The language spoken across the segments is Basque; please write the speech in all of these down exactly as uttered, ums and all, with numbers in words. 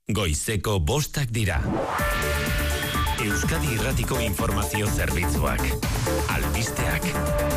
Goizeko bostak dira. Euskadi Irratiko Informazio Zerbitzuak. Albisteak.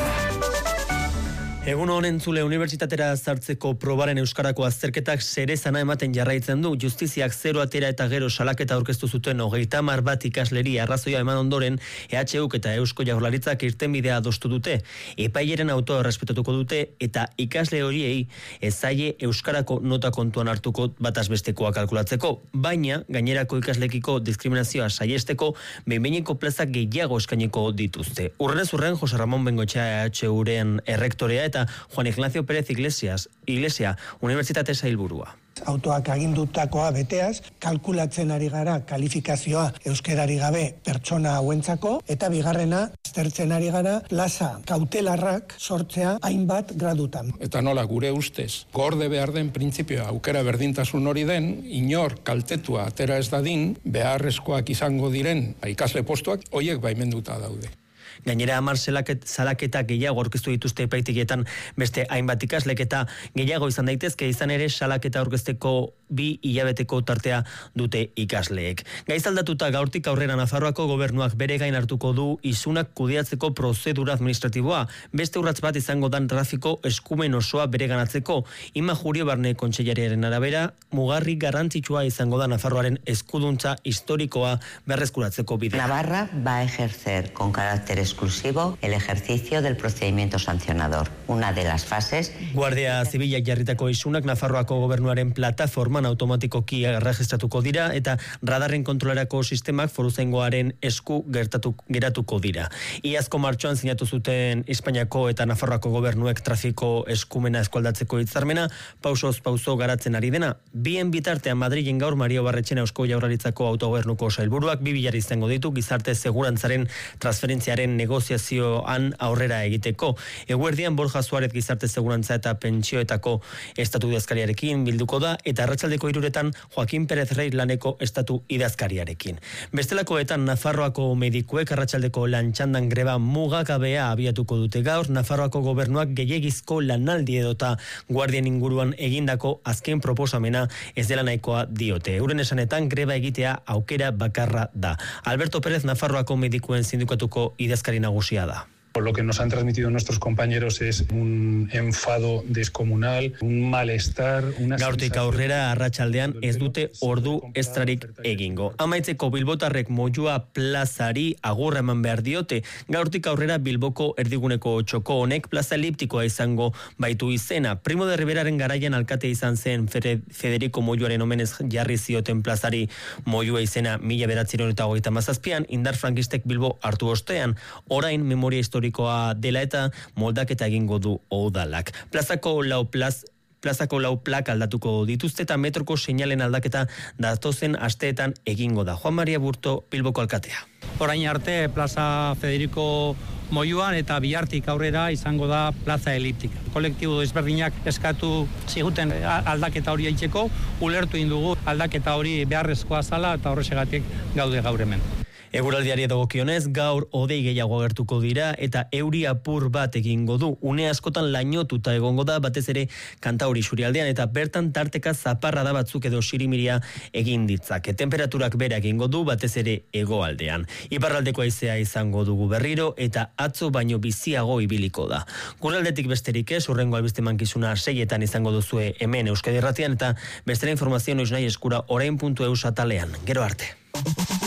Egun honen zule unibertsitatera sartzeko probaren euskarako azterketak zerezana ematen jarraitzen du. Justiziak zero atera eta gero salaketa aurkeztu zuten hogeita hamar bat ikasleri arrazoia eman ondoren E H Uk eta Eusko Jaurlaritzak irtenbidea adostu dute. Epaileren autoa errespetatuko dute eta ikasle horiei ez zaie euskarako nota kontuan hartuko batazbestekoa kalkulatzeko. Baina gainerako ikaslekiko diskriminazioa saiesteko behin-behineko plazak gehiago eskainiko dituzte. Urrenez urren Jose Ramon Bengoetxea E H Uren errektorea eta Juan Ignacio Pérez Iglesias, Iglesia, Unibertsitate sailburua. Autoak agindutakoa beteaz, kalkulatzen ari gara kalifikazioa euskerari gabe pertsona hauentzako, eta bigarrena, aztertzen ari gara plaza kautelarrak sortzea hainbat gradutan. Eta nola gure ustez, gorde behar den printzipioa aukera berdintasun hori den, inor kaltetua atera ez dadin, beharrezkoak izango diren ikasle postuak, hoiek baimenduta daude. Gainera hamar salaketa gehiago aurkeztu dituzte epaitegietan beste hainbat ikaslek eta gehiago izan daitezke, izan ere salaketa aurkezteko bi hilabeteko tartea dute ikasleek. Gaiz aldatuta gaurtik aurrera Nafarroako gobernuak bere gain hartuko du isunak kudeatzeko prozedura administratiboa. Beste urratz bat izango dan trafiko eskumen osoa bere ganatzeko. Ima Jurio Barne kontseilariaren arabera, mugarri garrantzitsua izango da Nafarroaren eskuduntza historikoa berreskuratzeko bidea. Navarra va a ejercer con carácter exclusivo el ejercicio del procedimiento sancionador, una de las fases. Guardia Zibilak jarritako isunak Nafarroako gobernuaren plataforman automatikoki erregistratuko dira eta radarren kontrolerako sistemak foruzaingoaren esku gertatu, geratuko dira. Iazko martxoan sinatu zuten Espainiako eta Nafarroako gobernuek trafiko eskumena eskualdatzeko hitzarmena pausoz pauso garatzen ari dena. Bien bitartean Madrilen gaur Mario Barretxena Eusko Jaurlaritzako autogobernuko sailburuak bi bilar izango ditu gizarte segurantzaren transferentziaren negoziazioan aurrera egiteko. Eguerdian Borja Suárez gizarte segurantza eta pentsioetako estatu idazkariarekin bilduko da eta arratsaldeko hiruretan Joaquín Pérez Rey laneko estatu idazkariarekin. Bestelakoetan Nafarroako medikuek arratsaldeko lantxandan greba mugakabea abiatuko dute gaur. Nafarroako gobernuak gehiegizko lanaldi edota guardien inguruan egindako azken proposamena ez dela nahikoa diote. Euren esanetan greba egitea aukera bakarra da. Alberto Pérez Nafarroako medikuen sindikatuko idazkari nagusia da. Lo que nos han transmitido nuestros compañeros es un enfado descomunal, un malestar, una Gaurtik aurrera arratsaldean ez dute ordu estrarik egingo. Amaitzeko bilbotarrek Moyua plazari agurra eman behar diote. Gaurtik aurrera Bilboko erdiguneko txoko honek plaza eliptikoa izango baitu izena. Primo de Riveraren garaian alkate izan zen Federico Moyuaren omenez jarri zioten plazari Moyua izena mila bederatziehun eta hogeita hamazazpian indar frankistek Bilbo hartu ostean. Orain memoria historiko dela eta moldaketa egingo du udalak. Plazako lau plaz Plazako lau plak aldatuko dituzte eta metroko seinalen aldaketa datozen asteetan egingo da. Juan Maria Burto, Bilboko alkatea. Orain arte plaza Federico Moyuan eta bihartik aurrera izango da plaza eliptika. Kolektibo ezberdinak eskatu ziguten aldaketa hori aitzeko, ulertu indugu aldaketa hori beharrezkoa zala eta horrexegatik gaude gaur hemen. Eguraldiari dagokionez, gaur hodei gehiago agertuko dira eta euri apur bat egingo du. Une askotan lainotuta egongo da, batez ere Kantauri isurialdean eta bertan tarteka zaparrada batzuk edo sirimiria egin ditzake. Temperaturak bera egingo du, batez ere hegoaldean. Iparraldeko haizea izango dugu berriro eta atzo baino biziago ibiliko da. Guraldetik besterik ez, hurrengo albiste mankizuna seietan izango duzue hemen Euskadi Irratian eta bestela informazio noiz nahi eskura orain puntu eus atalean. Gero arte.